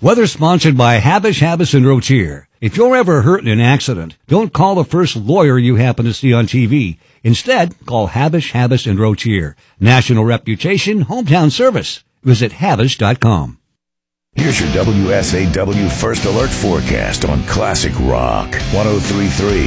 Weather sponsored by Habich and Rotier. If you're ever hurt in an accident, don't call the first lawyer you happen to see on TV. Instead, call Habich and Rotier. National reputation, hometown service. Visit Habich.com. Here's your WSAW First Alert forecast on Classic Rock 103.3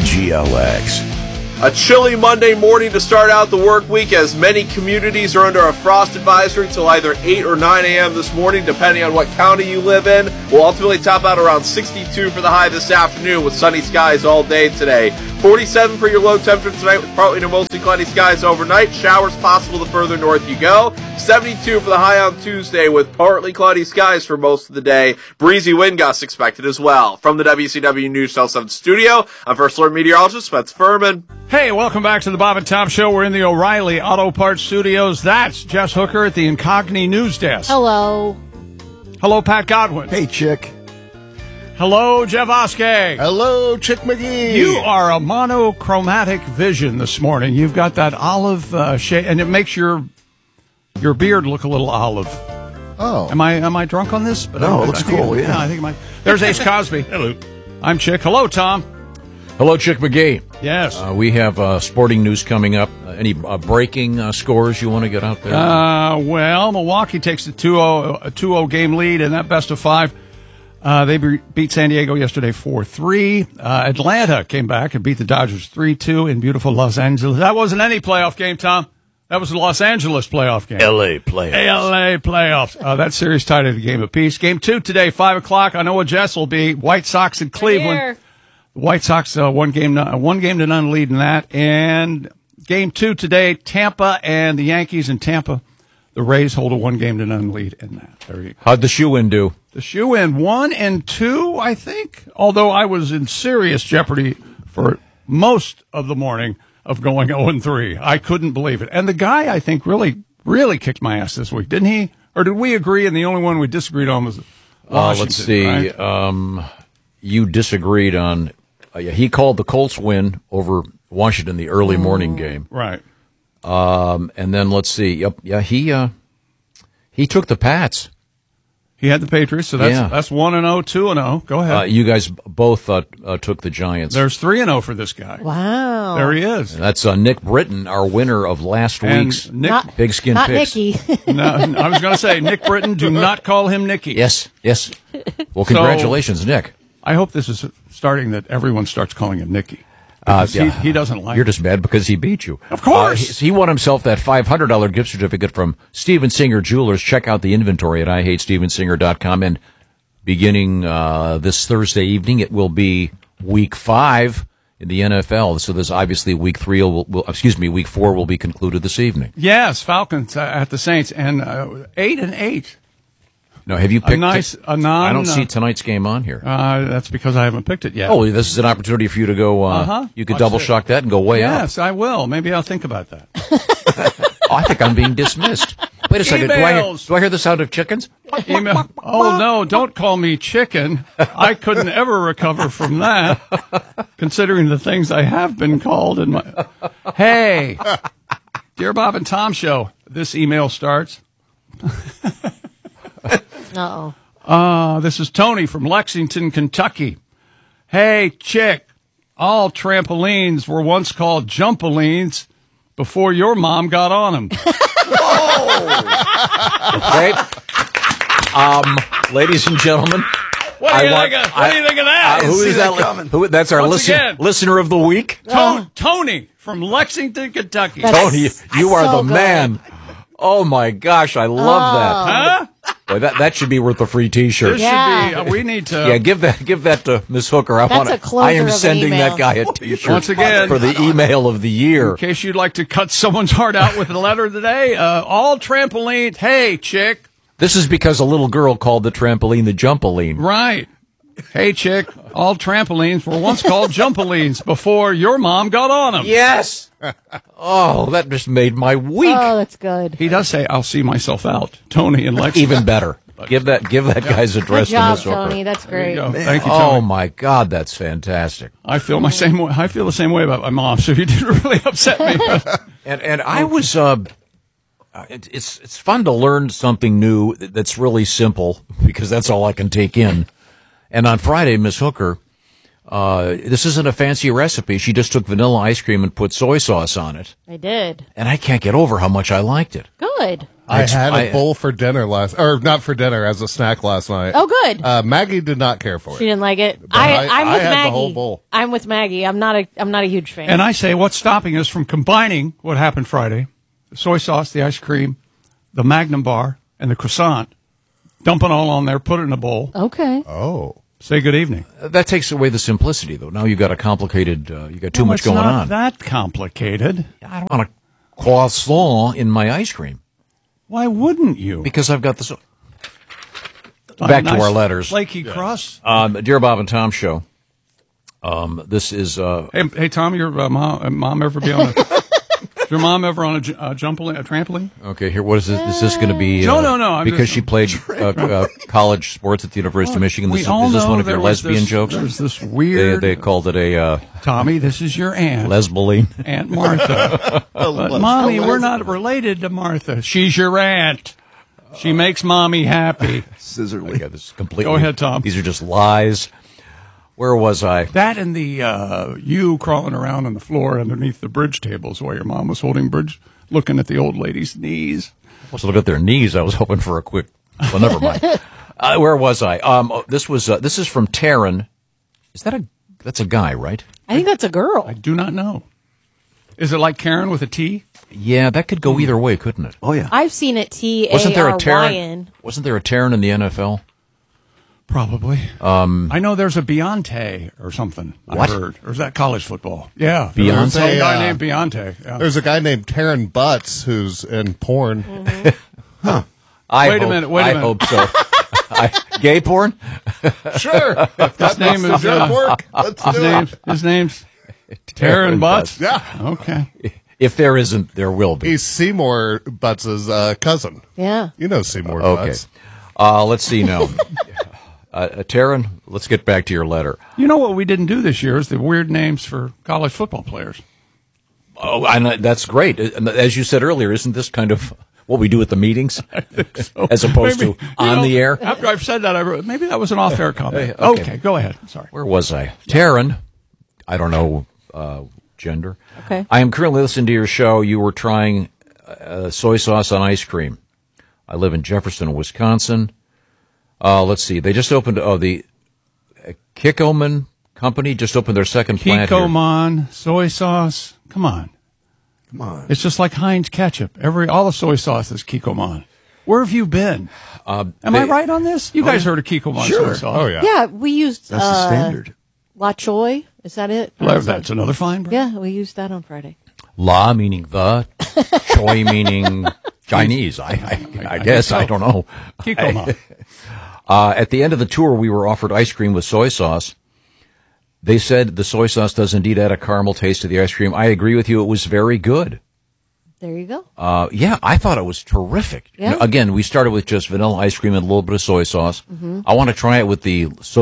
WGLX. A chilly Monday morning to start out the work week as many communities are under a frost advisory till either 8 or 9 a.m. this morning, depending on what county you live in. We'll ultimately top out around 62 for the high this afternoon with sunny skies all day today. 47 for your low temperature tonight with partly to mostly cloudy skies overnight. Showers possible the further north you go. 72 for the high on Tuesday with partly cloudy skies for most of the day. Breezy wind gusts expected as well. From the WCW News Cell 7 studio, I'm First Alert meteorologist Spence Furman. Hey, welcome back to the Bob and Tom Show. We're in the O'Reilly Auto Parts Studios. That's Jess Hooker at the Incogni News Desk. Hello. Hello, Pat Godwin. Hey, Chick. Hello, Jeff Oskey. Hello, Chick McGee. You are a monochromatic vision this morning. You've got that olive shade, and it makes your beard look a little olive. Oh. Am I drunk on this? But no, it looks cool, yeah. I think it might. There's Ace Cosby. Hello. I'm Chick. Hello, Tom. Hello, Chick McGee. Yes. We have sporting news coming up. Any breaking scores you want to get out there? Well, Milwaukee takes a 2-0 game lead in that best of five. They beat San Diego yesterday 4-3. Atlanta came back and beat the Dodgers 3-2 in beautiful Los Angeles. That wasn't any playoff game, Tom. That was the Los Angeles playoff game. L.A. playoffs. L.A. playoffs. That series tied at a game apiece. Game 2 today, 5 o'clock. I know what Jess will be. White Sox in Cleveland. The White Sox, one game to none lead in that. And game 2 today, Tampa and the Yankees in Tampa. The Rays hold a 1 game to none lead in that. There you go. How'd the shoe-in do? The shoe-in 1 and 2, I think. Although I was in serious jeopardy for most of the morning of going 0-3. I couldn't believe it. And the guy, I think, really, really kicked my ass this week, didn't he? Or did we agree and the only one we disagreed on was Washington? Let's see. Right? You disagreed on... he called the Colts win over Washington the early morning game. Right. And then let's see. Yep. Yeah, he took the Pats. He had the Patriots, so that's 1-0, 2-0. Go ahead. You guys both took the Giants. There's 3-0 for this guy. Wow. There he is. And that's Nick Britton, our winner of last week's Big Skin not Picks. Nicky. No, I was going to say, Nick Britton, do not call him Nicky. Yes. Well, congratulations, Nick. I hope this is starting that everyone starts calling him Nicky. He doesn't like You're just mad because he beat you. Of course. He won himself that $500 gift certificate from Steven Singer Jewelers. Check out the inventory at IHateStevenSinger.com. And beginning this Thursday evening, it will be week 5 in the NFL. So there's obviously week 4 will be concluded this evening. Yes, Falcons at the Saints, and 8-8. No, have you picked I don't see tonight's game on here. That's because I haven't picked it yet. Oh, this is an opportunity for you to go. You could double shock that and go way up. Yes, I will. Maybe I'll think about that. I think I'm being dismissed. Wait a second. Do I hear the sound of chickens? Email. Oh, no, don't call me chicken. I couldn't ever recover from that, considering the things I have been called. Hey, dear Bob and Tom Show, this email starts. Uh-oh. This is Tony from Lexington, Kentucky. Hey, chick, all trampolines were once called jumpolines before your mom got on them. Okay. Ladies and gentlemen. What do you think of that? Who is that? That's our listener of the week. Tony from Lexington, Kentucky. Tony, you are the man. Oh, my gosh, I love that. Huh? Boy, that should be worth a free T-shirt. This should be. We need to. Yeah, give that to Miss Hooker. I am sending that guy a T-shirt once again for the email of the year. In case you'd like to cut someone's heart out with a letter today, all trampolines. Hey, chick. This is because a little girl called the trampoline the jumpoline. Right. Hey, chick. All trampolines were once called jumpolines before your mom got on them. Yes. Oh, that just made my week. Oh, that's good. He does say, "I'll see myself out." Tony and Lexington. Even better. Give that guy's address Good job, to Miss Hooker. Tony. That's great. Thank you, Tony. Oh my God, that's fantastic. I feel the same way about my mom. So you didn't really upset me. And I was it's fun to learn something new that's really simple because that's all I can take in. And on Friday, Miss Hooker, this isn't a fancy recipe. She just took vanilla ice cream and put soy sauce on it. I did. And I can't get over how much I liked it. Good. I had a bowl for dinner not for dinner, as a snack last night. Oh, good. Maggie did not care for She it. didn't like it. But I'm I with had Maggie. the whole bowl. I'm with Maggie. I'm not a huge fan. And I say, what's stopping us from combining what happened Friday, the soy sauce, the ice cream, the Magnum bar, and the croissant, dump it all on there, put it in a bowl, Okay. Oh. say good evening. That takes away the simplicity, though. Now you've got a complicated, you got too much going It's not on. that complicated. I don't want a croissant in my ice cream Why wouldn't you? because I've got the. On Back a to nice our letters. Flaky crust. Dear Bob and Tom show. This is Hey, Tom, your mom ever be on a? Is your mom ever on a trampoline? okay. Here, what is this? Is this going to be? No. I'm because just- she played college sports at the University of Michigan. We This, all is this know one of there your was lesbian this- jokes? There's this weird. They called it a Tommy, this is your aunt, lesboline. Aunt Martha. But Mommy, we're not related to Martha. She's your aunt. She makes Mommy happy. Scissorly. Yeah, this is completely. Go ahead, Tom. These are just lies. Where was I? That and the you crawling around on the floor underneath the bridge tables while your mom was holding bridge, looking at the old lady's knees. I was looking at their knees. I was hoping for a quick. Well, never mind. Where was I? This is from Taryn. Is that that's a guy, right? I think that's a girl. I do not know. Is it like Karen with a T? Yeah, that could go either way, couldn't it? Oh, yeah. I've seen it Wasn't there a Taryn? Taryn? Wasn't there a Taryn in the NFL? Probably. I know there's a Beyonce or something. What? I heard. Or is that college football? Yeah. Beyonce? There's some guy Yeah. named Beyonce. Yeah. There's a guy named Taryn Butts who's in porn. I minute. hope so. Gay porn? Sure. His name is work. Let's do it. his name's Taryn Butts. Yeah. Okay. If there isn't, there will be. He's Seymour Butts' cousin. Yeah. You know Seymour Okay. Butts. Let's see now. Taryn, let's get back to your letter. You know what we didn't do this year is the weird names for college football players. Oh, I know, that's great. As you said earlier, isn't this kind of what we do at the meetings, as opposed Maybe, to on the air? After I've said that, maybe that was an off-air comment. Okay. Okay, go ahead. Sorry. Where was I? Taryn, I don't know gender. Okay. I am currently listening to your show. You were trying soy sauce on ice cream. I live in Jefferson, Wisconsin. Let's see. They just opened, the Kikkoman Company just opened their second plant here. Kikkoman, soy sauce. Come on. It's just like Heinz ketchup. All the soy sauce is Kikkoman. Where have you been? Am I right on this? You guys heard of Kikkoman soy sauce? Oh, yeah. Yeah, we used That's the standard. La Choy. Is that it? That's another fine brand. Yeah, we used that on Friday. La meaning the, Choi meaning Chinese. I guess. I don't know. Kikkoman. At the end of the tour, we were offered ice cream with soy sauce. They said the soy sauce does indeed add a caramel taste to the ice cream. I agree with you. It was very good. There you go. Yeah, I thought it was terrific. Yeah? Again, we started with just vanilla ice cream and a little bit of soy sauce. Mm-hmm. I want to try it with the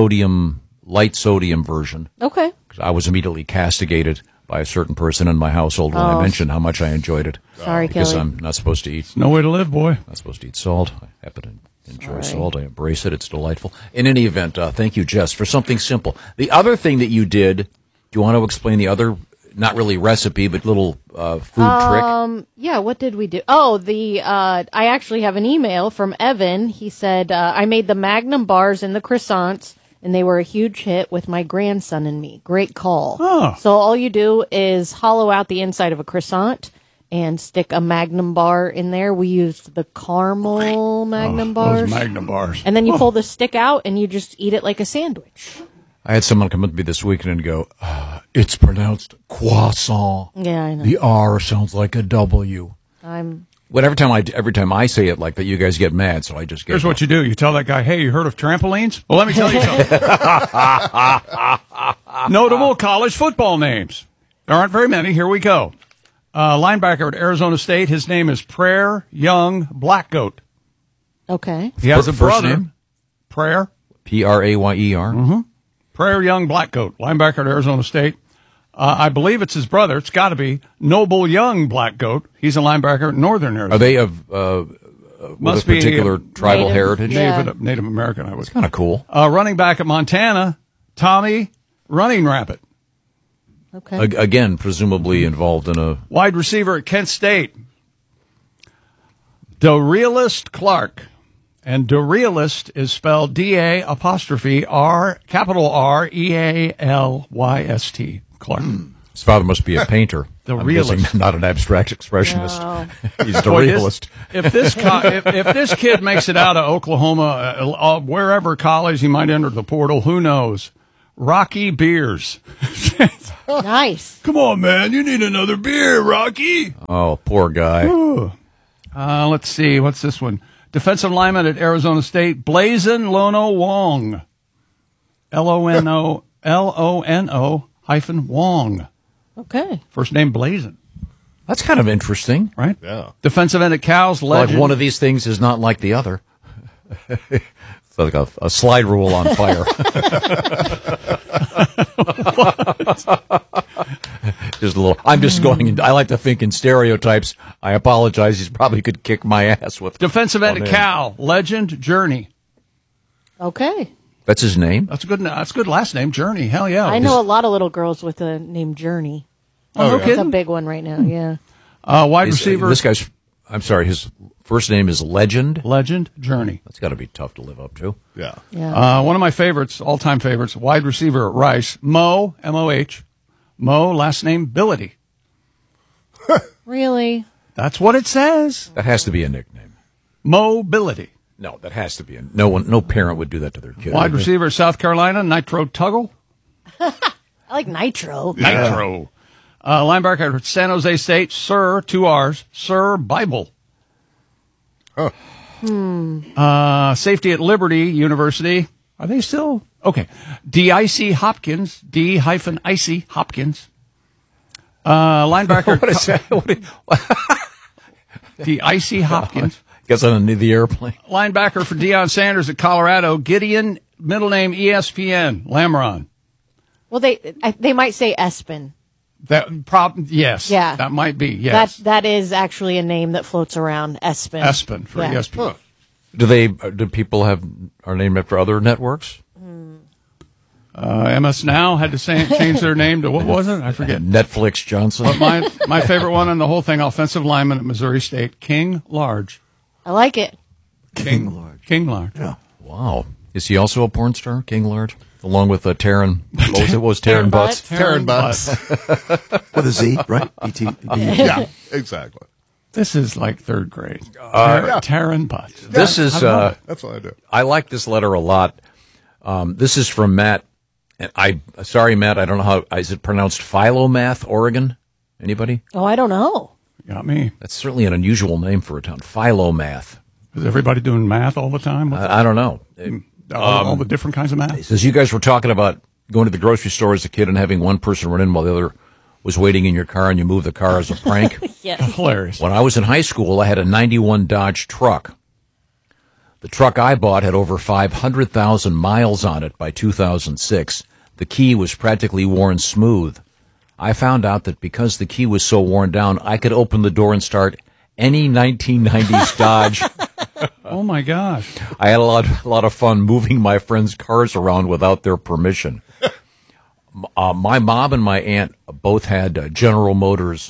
light sodium version. Okay. 'Cause I was immediately castigated by a certain person in my household when I mentioned how much I enjoyed it. Sorry, Because Kelly. I'm not supposed to eat. No way to live, boy. Not supposed to eat salt. I happen to enjoy salt. I embrace it. It's delightful. In any event, thank you, Jess, for something simple. The other thing that you did, do you want to explain the other, not really recipe, but little food trick? Yeah, what did we do? Oh, I actually have an email from Evan. He said, I made the Magnum bars and the croissants, and they were a huge hit with my grandson and me. Great call. Oh. So all you do is hollow out the inside of a croissant and stick a Magnum bar in there. We used the caramel Magnum bars. Those Magnum bars. And then you pull the stick out and you just eat it like a sandwich. I had someone come up to me this weekend and go, it's pronounced croissant. Yeah, I know. The R sounds like a W. But every time I say it like that, you guys get mad, so I just get Here's what you do. You tell that guy, hey, you heard of trampolines? Well, let me tell you something. Notable college football names. There aren't very many. Here we go. Linebacker at Arizona State. His name is Prayer Young Blackgoat. Okay. He has a First brother. name? Prayer. Prayer. Prayer Young Blackgoat. Linebacker at Arizona State. I believe it's his brother. It's got to be Noble Young Black Goat. He's a linebacker at Northern Arizona. Are they of with Must a be particular tribal Native. heritage? Yeah. Native American, I would. Kind of cool. Running back at Montana, Tommy Running Rabbit. Okay. Again, presumably involved in a. Wide receiver at Kent State, DeRealist Clark. And DeRealist is spelled D-A''R, capital R-E-A-L-Y-S-T. Clark. His father must be a painter. The I'm realist. guessing not an abstract expressionist. No. He's the Boy, realist. if this kid makes it out of Oklahoma, wherever college he might enter the portal, who knows? Rocky Beers. Nice. Come on, man. You need another beer, Rocky. Oh, poor guy. Let's see. What's this one? Defensive lineman at Arizona State, Blazin Lono Wong. L-O-N-O-hyphen-Wong. Okay. First name Blazin, That's kind of interesting. right? Yeah. Defensive end at Cal's, Like legend. one of these things is not like the other. It's like a slide rule on fire. Just a little. I'm just going. I like to think in stereotypes. I apologize. He probably could kick my ass with. Defensive end at one Cal, legend Journey. Okay. That's his name. That's a good last name, Journey. Hell yeah. I know a lot of little girls with the name Journey. Oh, no It's a kidding? big one right now, yeah. Wide Is- receiver, This guy's. I'm sorry. His first name is Legend. legend Journey. That's got to be tough to live up to. Yeah. Yeah. One of my favorites, all-time favorites, wide receiver at Rice, Mo, M-O-H. Mo, last name Billity. Really? That's what it says. That has to be a nickname. Mobility. No, that has to be. No parent would do that to their kid. Wide receiver, South Carolina, Nitro Tuggle. I like Nitro. Nitro. Linebacker at San Jose State, Sir, 2 R's, Sir Bible. Huh. Safety at Liberty University. Are they still? Okay. D-I-C Hopkins, D-Icy Hopkins. Linebacker. What is that? D-Icy Hopkins. Guess on the airplane. Linebacker for Deion Sanders at Colorado, Gideon, middle name ESPN, Lamron. Well, they might say Espen. Yes. Yeah. That might be, yes. That is actually a name that floats around, Espen. Espen for Yeah. ESPN. Do people are named after other networks? MS Now had to change their name to, what was it? I forget. Netflix Johnson. But my favorite one on the whole thing, offensive lineman at Missouri State, King Large. I like it. King Large. King Large. Yeah. Wow. Is he also a porn star, King Large? Along with Taryn, what was Taryn Butts? Taryn Butts. With a Z, right? Yeah, exactly. This is like third grade. Taryn Butts. This is, That's what I do. I like this letter a lot. This is from Matt. And sorry, Matt, I don't know how, is it pronounced Philomath, Oregon? Anybody? Oh, I don't know. Got me. That's certainly an unusual name for a town. Philomath. Is everybody doing math all the time? I don't know. All the different kinds of math? Says you guys were talking about going to the grocery store as a kid and having one person run in while the other was waiting in your car and you moved the car as a prank. Yes. Hilarious. When I was in high school, I had a 91 Dodge truck. The truck I bought had over 500,000 miles on it by 2006. The key was practically worn smooth. I found out that because the key was so worn down, I could open the door and start any 1990s Dodge. Oh, my gosh. I had a lot of fun moving my friends' cars around without their permission. My mom and my aunt both had General Motors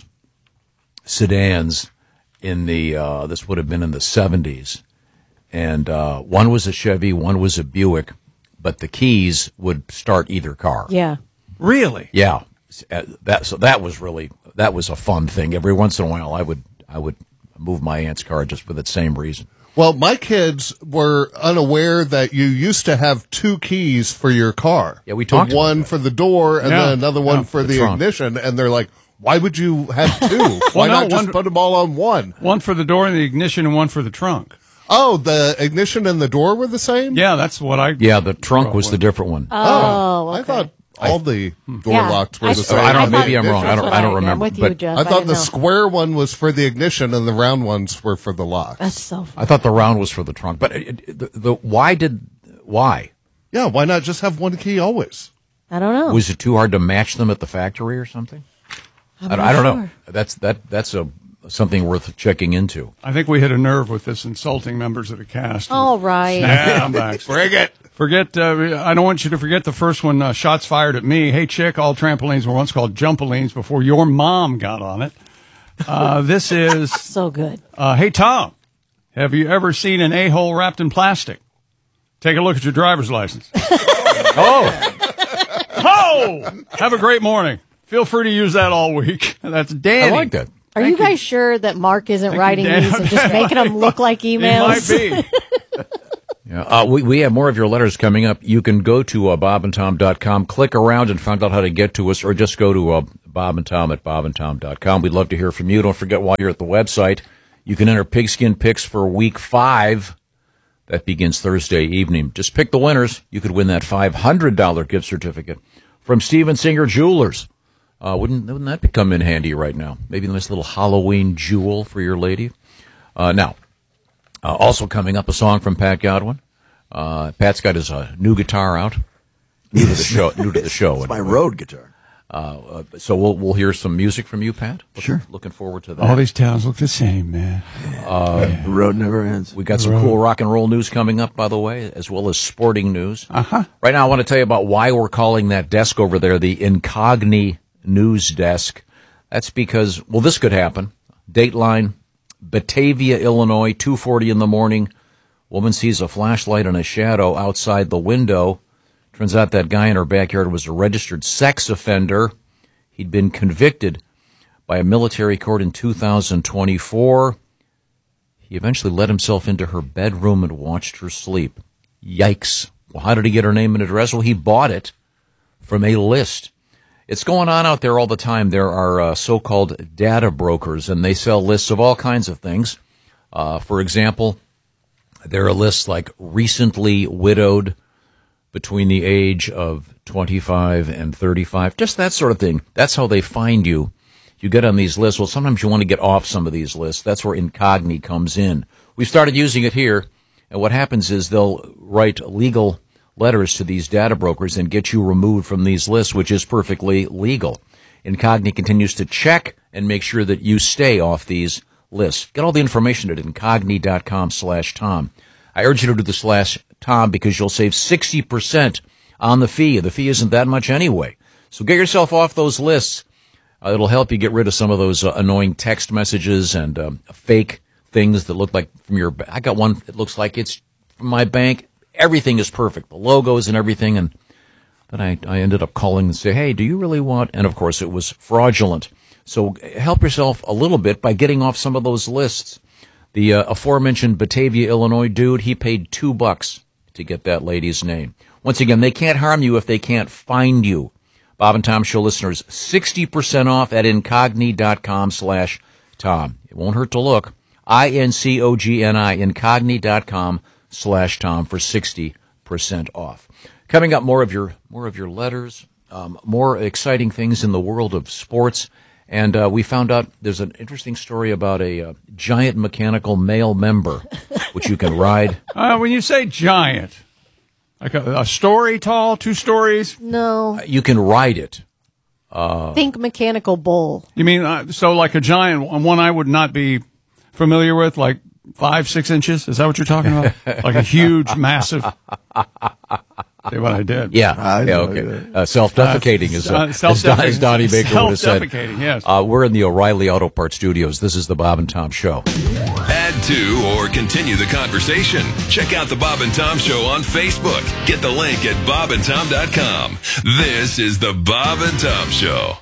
sedans in the, this would have been in the 70s. And one was a Chevy, one was a Buick, but the keys would start either car. Yeah. Really? Yeah. That was a fun thing. Every once in a while, I would move my aunt's car just for that same reason. Well, my kids were unaware that you used to have 2 keys for your car. Yeah, we talked about one that. for the door and Yeah. then another one for the the trunk. ignition. And they're like, why would you have 2? Why no, not just one- put them all on one? One for the door and the ignition and one for the trunk. Oh, the ignition and the door were the same? Yeah, that's what I... Yeah, the trunk was the different one. Oh, okay. I thought all the door Yeah. locks were the same. I don't know, thought- maybe I'm wrong. that's I what don't I'm remember, with you, but Jeff. I thought didn't the know. square one was for the ignition and the round ones were for the locks. That's so funny. I thought the round was for the trunk. But why? Yeah, why not just have one key always? I don't know. Was it too hard to match them at the factory or something? I don't know. That's something worth checking into. I think we hit a nerve with this insulting members of the cast. All right. Snapbacks. Forget. I don't want you to forget the first one. Shots fired at me. Hey, chick, all trampolines were once called jumpolines before your mom got on it. This is so good. Hey, Tom, have you ever seen an a-hole wrapped in plastic? Take a look at your driver's license. Have a great morning. Feel free to use that all week. That's Danny. I like that. Are you guys sure that Mark isn't writing these and just making them look like emails? It might be. Yeah, we have more of your letters coming up. You can go to bobandtom.com, click around and find out how to get to us, or just go to bobandtom at bobandtom.com. We'd love to hear from you. Don't forget, while you're at the website, you can enter Pigskin Picks for Week 5. That begins Thursday evening. Just pick the winners. You could win that $500 gift certificate from Steven Singer Jewelers. Wouldn't that come in handy right now? Maybe a nice little Halloween jewel for your lady. Also coming up, a song from Pat Godwin. Pat's got his new guitar out. New to the show. It's my road guitar. So we'll hear some music from you, Pat. Sure. Looking forward to that. All these towns look the same, man. The road never ends. We got some cool rock and roll news coming up, by the way, as well as sporting news. Uh-huh. Right now, I want to tell you about why we're calling that desk over there the Incogni News Desk. That's because, well, this could happen. Dateline, Batavia, Illinois, 2:40 in the morning. Woman sees a flashlight and a shadow outside the window. Turns out that guy in her backyard was a registered sex offender. He'd been convicted by a military court in 2024. He eventually let himself into her bedroom and watched her sleep. Yikes. Well, how did he get her name and address? Well, he bought it from a list. It's going on out there all the time. There are so-called data brokers, and they sell lists of all kinds of things. For example, there are lists like recently widowed, between the age of 25 and 35, just that sort of thing. That's how they find you. You get on these lists. Well, sometimes you want to get off some of these lists. That's where Incogni comes in. We started using it here, and what happens is they'll write legal letters to these data brokers and get you removed from these lists, which is perfectly legal. Incogni continues to check and make sure that you stay off these lists. Get all the information at incogni.com/Tom. I urge you to do the /Tom because you'll save 60% on the fee. The fee isn't that much anyway. So get yourself off those lists. It'll help you get rid of some of those annoying text messages and fake things that look like from your I got one that looks like it's from my bank. Everything is perfect. The logos and everything. And then I ended up calling and say, hey, do you really want? And, of course, it was fraudulent. So help yourself a little bit by getting off some of those lists. The aforementioned Batavia, Illinois dude, he paid $2 to get that lady's name. Once again, they can't harm you if they can't find you. Bob and Tom Show listeners, 60% off at incogni.com/Tom. It won't hurt to look. INCOGNI, incogni.com/Tom for 60% off. Coming up, more of your letters, more exciting things in the world of sports. And we found out there's an interesting story about a giant mechanical male member, which you can ride. When you say giant, like a story tall, 2 stories? No. You can ride it. Think mechanical bull. You mean, so like a giant, one I would not be familiar with, like 5-6 inches? Is that what you're talking about? Like a huge, massive... See what I did? Yeah. Okay. Self-defecating as Donnie Baker would have said. Self-defecating, yes. We're in the O'Reilly Auto Parts Studios. This is the Bob and Tom Show. Add to or continue the conversation. Check out the Bob and Tom Show on Facebook. Get the link at bobandtom.com. This is the Bob and Tom Show.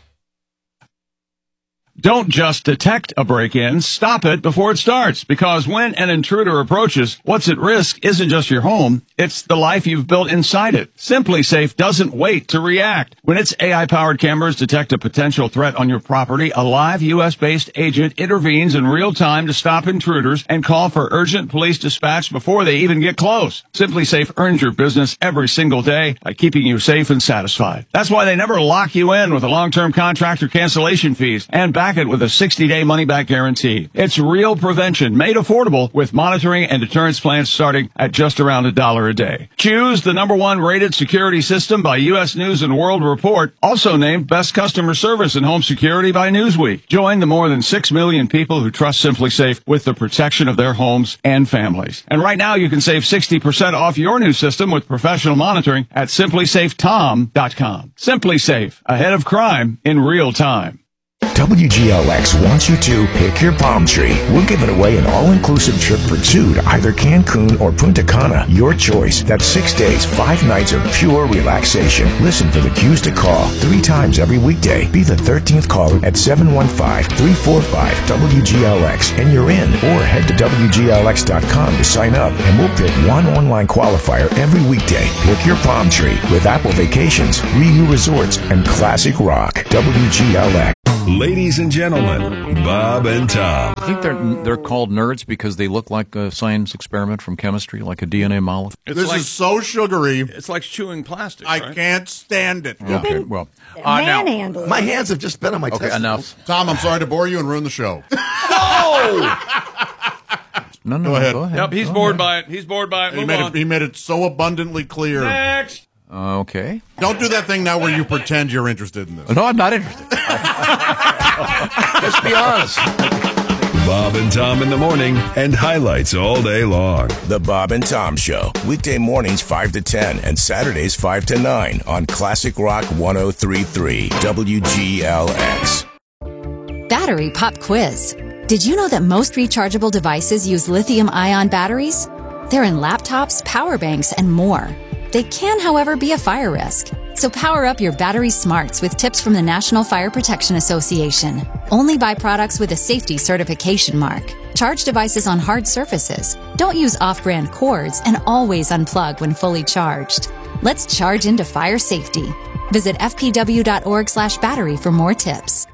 Don't just detect a break-in, stop it before it starts. Because when an intruder approaches, what's at risk isn't just your home, it's the life you've built inside it. Simply Safe doesn't wait to react. When its AI-powered cameras detect a potential threat on your property, a live U.S.-based agent intervenes in real time to stop intruders and call for urgent police dispatch before they even get close. Simply Safe earns your business every single day by keeping you safe and satisfied. That's why they never lock you in with a long-term contract or cancellation fees. And back it with a 60-day money-back guarantee. It's real prevention made affordable with monitoring and deterrence plans starting at just around $1 a day. Choose the #1 rated security system by U.S. News & World Report, also named Best Customer Service in Home Security by Newsweek. Join the more than 6 million people who trust SimpliSafe with the protection of their homes and families. And right now you can save 60% off your new system with professional monitoring at simplysafetom.com. SimpliSafe, ahead of crime in real time. WGLX wants you to pick your palm tree. We're giving away an all-inclusive trip for two to either Cancun or Punta Cana. Your choice. That's 6 days, 5 nights of pure relaxation. Listen for the cues to call 3 times every weekday. Be the 13th caller at 715-345-WGLX and you're in. Or head to WGLX.com to sign up and we'll pick one online qualifier every weekday. Pick your palm tree with Apple Vacations, Renew Resorts, and Classic Rock. WGLX. Ladies and gentlemen, Bob and Tom. I think they're called nerds because they look like a science experiment from chemistry, like a DNA molecule. This is so sugary. It's like chewing plastic. I can't stand it. Okay, well, Manhandled. My hands have just been on my okay, testicles. enough. Tom, I'm sorry to bore you and ruin the show. No, Go ahead. Yep, he's bored by it. He's bored by it. Move on. He made it so abundantly clear. Next. Okay. Don't do that thing now where you pretend you're interested in this. No, I'm not interested. Just be honest. Bob and Tom in the morning and highlights all day long. The Bob and Tom Show. Weekday mornings 5 to 10 and Saturdays 5 to 9 on Classic Rock 103.3 WGLX. Battery pop quiz. Did you know that most rechargeable devices use lithium-ion batteries? They're in laptops, power banks, and more. They can, however, be a fire risk. So power up your battery smarts with tips from the National Fire Protection Association. Only buy products with a safety certification mark. Charge devices on hard surfaces. Don't use off-brand cords and always unplug when fully charged. Let's charge into fire safety. Visit fpw.org/battery for more tips.